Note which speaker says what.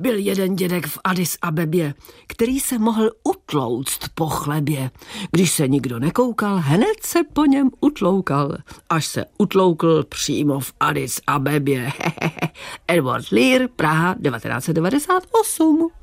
Speaker 1: Byl jeden dědek v Addis Abebě, který se mohl utlouct po chlebě. Když se nikdo nekoukal, hned se po něm utloukal, až se utloukl přímo v Addis Abebě. Edward Lear, Praha, 1998.